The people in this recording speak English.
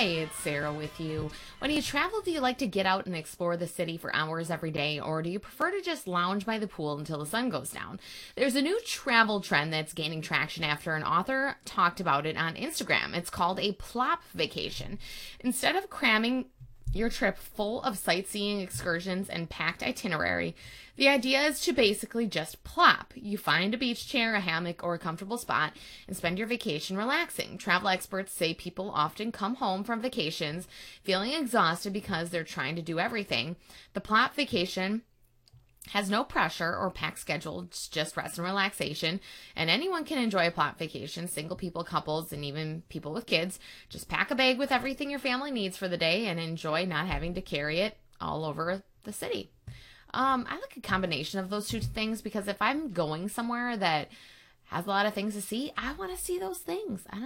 Hi, it's Sarah with you. When you travel, do you like to get out and explore the city for hours every day, or do you prefer to just lounge by the pool until the sun goes down? There's a new travel trend that's gaining traction after an author talked about it on Instagram. It's called a plop vacation. Instead of cramming your trip full of sightseeing excursions and packed itinerary, the idea is to basically just plop. You find a beach chair, a hammock, or a comfortable spot and spend your vacation relaxing. Travel experts say people often come home from vacations feeling exhausted because they're trying to do everything. The plop vacation has no pressure or packed schedule. It's just rest and relaxation, and anyone can enjoy a plop vacation. Single people, couples, and even people with kids. Just pack a bag with everything your family needs for the day and enjoy not having to carry it all over the city. I like a combination of those two things, because if I'm going somewhere that has a lot of things to see, I want to see those things. I don't